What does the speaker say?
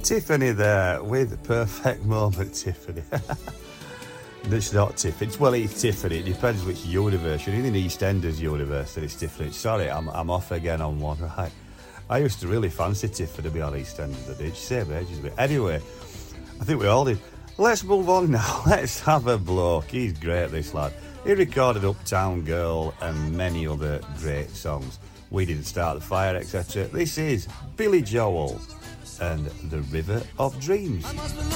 Tiffany there with Perfect Moment, Tiffany. It's not Tiffany. Well, it's Tiffany. It depends which universe. You're in the EastEnders universe, then it's different. Sorry, I'm off again on one, right? I used to really fancy Tiffany to be on EastEnders, I did. Same ages, but anyway, I think we all did. Let's move on now. Let's have a bloke. He's great, this lad. He recorded Uptown Girl and many other great songs. We Didn't Start the Fire, etc. This is Billy Joel and The River of Dreams.